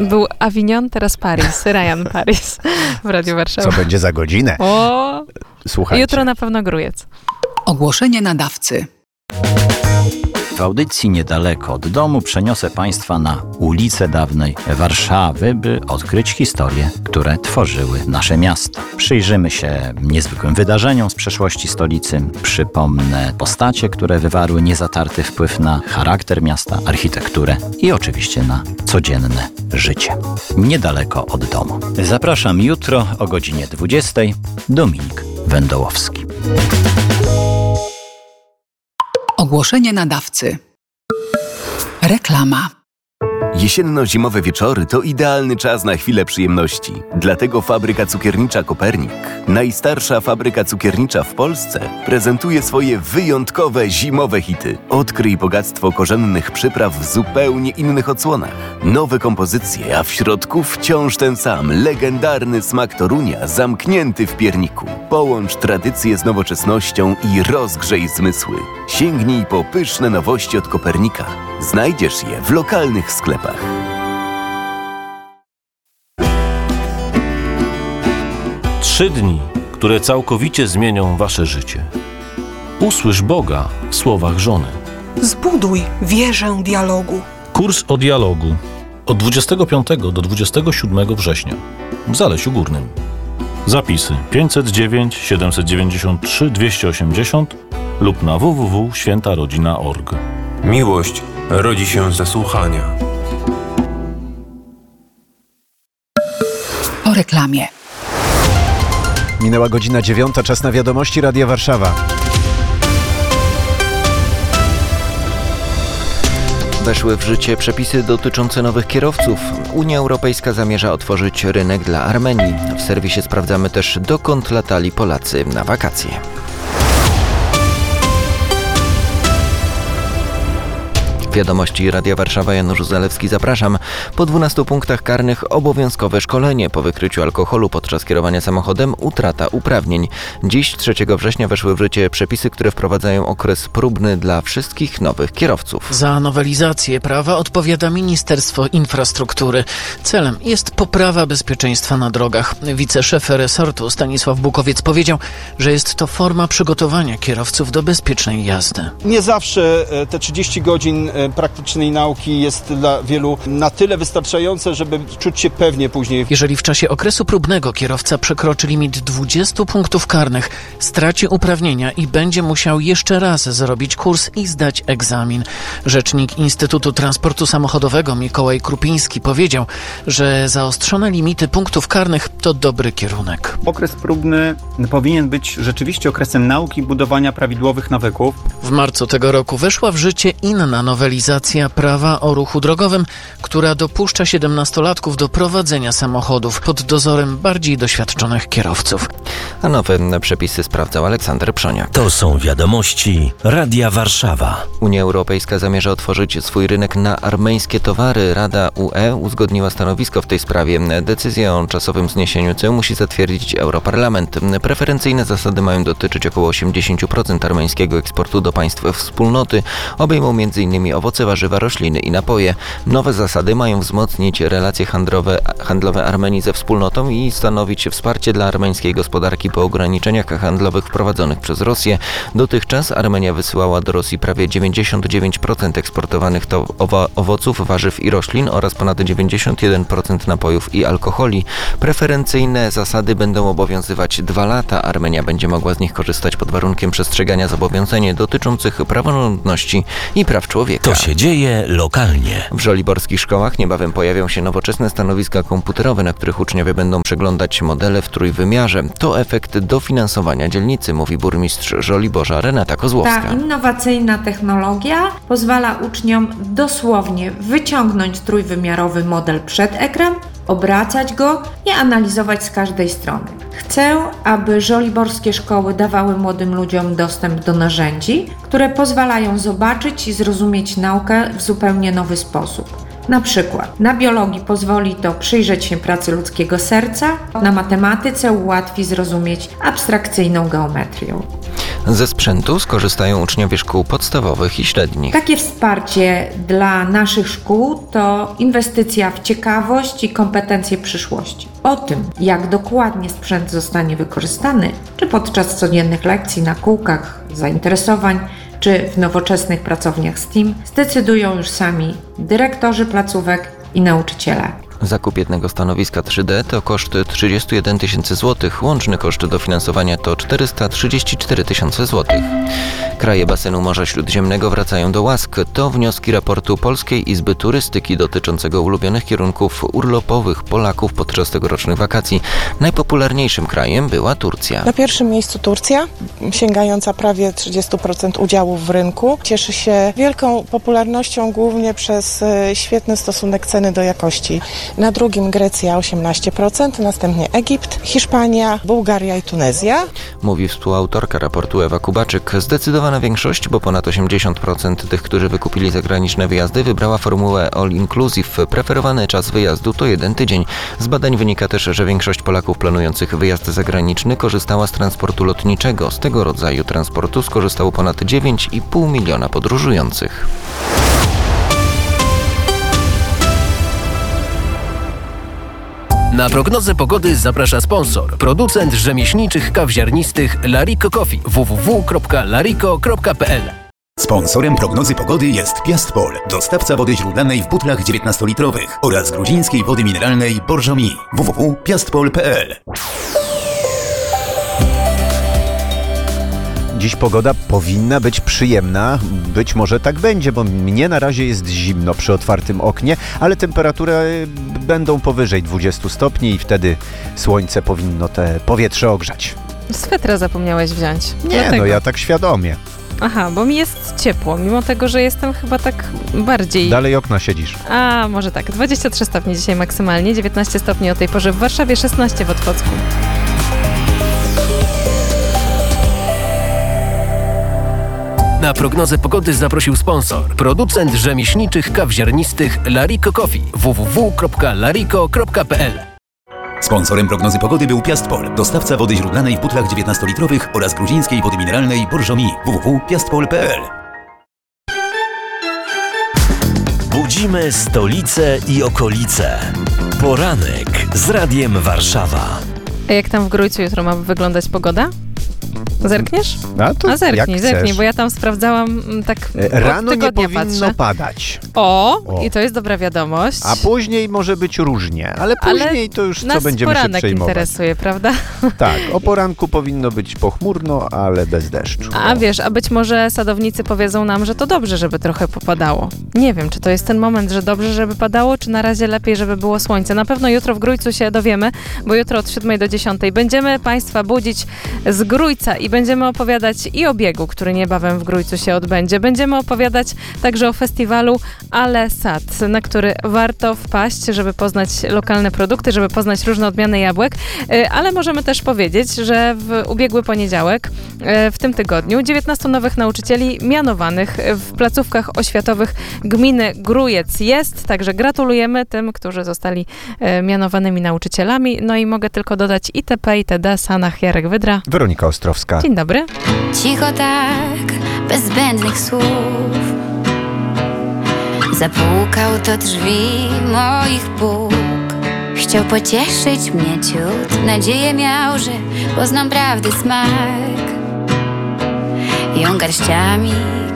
Był Avignon, teraz Paris. Ryan Paris w Radiu Warszawa. Co będzie za godzinę? Słuchajcie. Jutro na pewno Grójec. Ogłoszenie nadawcy. W audycji Niedaleko od domu przeniosę Państwa na ulicę dawnej Warszawy, by odkryć historie, które tworzyły nasze miasto. Przyjrzymy się niezwykłym wydarzeniom z przeszłości stolicy. Przypomnę postacie, które wywarły niezatarty wpływ na charakter miasta, architekturę i oczywiście na codzienne życie. Niedaleko od domu. Zapraszam jutro o godzinie 20. Dominik Wędołowski. Ogłoszenie nadawcy. Reklama. Jesienno-zimowe wieczory to idealny czas na chwilę przyjemności. Dlatego fabryka cukiernicza Kopernik, najstarsza fabryka cukiernicza w Polsce, prezentuje swoje wyjątkowe zimowe hity. Odkryj bogactwo korzennych przypraw w zupełnie innych odsłonach. Nowe kompozycje, a w środku wciąż ten sam legendarny smak Torunia zamknięty w pierniku. Połącz tradycję z nowoczesnością i rozgrzej zmysły. Sięgnij po pyszne nowości od Kopernika. Znajdziesz je w lokalnych sklepach. 3 dni, które całkowicie zmienią wasze życie. Usłysz Boga w słowach żony. Zbuduj wieżę dialogu. Kurs o dialogu od 25 do 27 września w Zalesiu Górnym. Zapisy 509 793 280 lub na www.świętarodzina.org. Miłość rodzi się ze słuchania. Po reklamie. Minęła godzina 9, czas na wiadomości Radia Warszawa. Weszły w życie przepisy dotyczące nowych kierowców. Unia Europejska zamierza otworzyć rynek dla Armenii. W serwisie sprawdzamy też, dokąd latali Polacy na wakacje. Wiadomości Radia Warszawa, Janusz Zalewski, zapraszam. Po 12 punktach karnych obowiązkowe szkolenie. Po wykryciu alkoholu podczas kierowania samochodem utrata uprawnień. Dziś, 3 września, weszły w życie przepisy, które wprowadzają okres próbny dla wszystkich nowych kierowców. Za nowelizację prawa odpowiada Ministerstwo Infrastruktury. Celem jest poprawa bezpieczeństwa na drogach. Wiceszef resortu Stanisław Bukowiec powiedział, że jest to forma przygotowania kierowców do bezpiecznej jazdy. Nie zawsze te 30 godzin praktycznej nauki jest dla wielu na tyle wystarczające, żeby czuć się pewnie później. Jeżeli w czasie okresu próbnego kierowca przekroczy limit 20 punktów karnych, straci uprawnienia i będzie musiał jeszcze raz zrobić kurs i zdać egzamin. Rzecznik Instytutu Transportu Samochodowego Mikołaj Krupiński powiedział, że zaostrzone limity punktów karnych to dobry kierunek. Okres próbny powinien być rzeczywiście okresem nauki i budowania prawidłowych nawyków. W marcu tego roku weszła w życie inna nowelizacja prawa o ruchu drogowym, która dopuszcza 17-latków do prowadzenia samochodów pod dozorem bardziej doświadczonych kierowców. A nowe przepisy sprawdzał Aleksander Przoniak. To są wiadomości Radia Warszawa. Unia Europejska zamierza otworzyć swój rynek na armeńskie towary. Rada UE uzgodniła stanowisko w tej sprawie. Decyzję o czasowym zniesieniu ceł musi zatwierdzić Europarlament. Preferencyjne zasady mają dotyczyć około 80% armeńskiego eksportu do państw wspólnoty. Obejmą m.in. owoce, warzywa, rośliny i napoje. Nowe zasady mają wzmocnić relacje handlowe Armenii ze wspólnotą i stanowić wsparcie dla armeńskiej gospodarki po ograniczeniach handlowych wprowadzonych przez Rosję. Dotychczas Armenia wysyłała do Rosji prawie 99% eksportowanych owoców, warzyw i roślin oraz ponad 91% napojów i alkoholi. Preferencyjne zasady będą obowiązywać 2 lata. Armenia będzie mogła z nich korzystać pod warunkiem przestrzegania zobowiązań dotyczących praworządności i praw człowieka. To się dzieje lokalnie. W żoliborskich szkołach niebawem pojawią się nowoczesne stanowiska komputerowe, na których uczniowie będą przeglądać modele w trójwymiarze. To efekt dofinansowania dzielnicy, mówi burmistrz Żoliborza Renata Kozłowska. Ta innowacyjna technologia pozwala uczniom dosłownie wyciągnąć trójwymiarowy model przed ekran, obracać go i analizować z każdej strony. Chcę, aby żoliborskie szkoły dawały młodym ludziom dostęp do narzędzi, które pozwalają zobaczyć i zrozumieć naukę w zupełnie nowy sposób. Na przykład na biologii pozwoli to przyjrzeć się pracy ludzkiego serca, na matematyce ułatwi zrozumieć abstrakcyjną geometrię. Ze sprzętu skorzystają uczniowie szkół podstawowych i średnich. Takie wsparcie dla naszych szkół to inwestycja w ciekawość i kompetencje przyszłości. O tym, jak dokładnie sprzęt zostanie wykorzystany, czy podczas codziennych lekcji na kółkach zainteresowań, czy w nowoczesnych pracowniach STEAM, zdecydują już sami dyrektorzy placówek i nauczyciele. Zakup jednego stanowiska 3D to koszt 31 tysięcy złotych, łączny koszt dofinansowania to 434 tysiące złotych. Kraje basenu Morza Śródziemnego wracają do łask. To wnioski raportu Polskiej Izby Turystyki dotyczącego ulubionych kierunków urlopowych Polaków podczas tegorocznych wakacji. Najpopularniejszym krajem była Turcja. Na pierwszym miejscu Turcja, sięgająca prawie 30% udziałów w rynku. Cieszy się wielką popularnością głównie przez świetny stosunek ceny do jakości. Na drugim Grecja 18%, następnie Egipt, Hiszpania, Bułgaria i Tunezja. Mówi współautorka raportu Ewa Kubaczyk. Zdecydowana większość, bo ponad 80% tych, którzy wykupili zagraniczne wyjazdy, wybrała formułę all inclusive. Preferowany czas wyjazdu to 1 tydzień. Z badań wynika też, że większość Polaków planujących wyjazd zagraniczny korzystała z transportu lotniczego. Z tego rodzaju transportu skorzystało ponad 9,5 miliona podróżujących. Na prognozę pogody zaprasza sponsor, producent rzemieślniczych kaw ziarnistych Larico Coffee www.larico.pl. Sponsorem prognozy pogody jest Piastpol, dostawca wody źródlanej w butlach 19-litrowych oraz gruzińskiej wody mineralnej Borjomi. www.piastpol.pl. Dziś pogoda powinna być przyjemna, być może tak będzie, bo mnie na razie jest zimno przy otwartym oknie, ale temperatury będą powyżej 20 stopni i wtedy słońce powinno te powietrze ogrzać. Swetra zapomniałeś wziąć. Nie, Dlatego. no ja tak świadomie. Aha, bo mi jest ciepło, mimo tego, że jestem chyba tak bardziej... Dalej okna siedzisz. A, może tak. 23 stopni dzisiaj maksymalnie, 19 stopni o tej porze w Warszawie, 16 w Otwocku. Na prognozę pogody zaprosił sponsor, producent rzemieślniczych kaw ziarnistych Larico Coffee www.larico.pl. Sponsorem prognozy pogody był Piastpol, dostawca wody źródlanej w butlach 19-litrowych oraz gruzińskiej wody mineralnej Borjomi. www.piastpol.pl. Budzimy stolicę i okolice. Poranek z Radiem Warszawa. A jak tam w Grójcu jutro ma wyglądać pogoda? Zerkniesz? A zerknij, bo ja tam sprawdzałam tak rano od tygodnia nie powinno patrzę. padać. O, i to jest dobra wiadomość. A później może być różnie, ale później to już co będziemy się przejmować. Nas poranek interesuje, prawda? Tak, o poranku powinno być pochmurno, ale bez deszczu. A wiesz, a być może sadownicy powiedzą nam, że to dobrze, żeby trochę popadało. Nie wiem, czy to jest ten moment, że dobrze, żeby padało, czy na razie lepiej, żeby było słońce. Na pewno jutro w Grójcu się dowiemy, bo jutro od 7 do 10 będziemy Państwa budzić z Grójca i będziemy opowiadać i o biegu, który niebawem w Grójcu się odbędzie. Będziemy opowiadać także o festiwalu Ale Sad, na który warto wpaść, żeby poznać lokalne produkty, żeby poznać różne odmiany jabłek, ale możemy też powiedzieć, że w ubiegły poniedziałek, w tym tygodniu, 19 nowych nauczycieli mianowanych w placówkach oświatowych gminy Grójec jest, także gratulujemy tym, którzy zostali mianowanymi nauczycielami. No i mogę tylko dodać itp. itd. Sanach Jarek Wydra. Weronika Ostrowska. Dzień dobry. Cicho tak, bez zbędnych słów. Zapukał do drzwi moich Bóg. Chciał pocieszyć mnie ciut. Nadzieję miał, że poznam prawdy smak. Ją garściami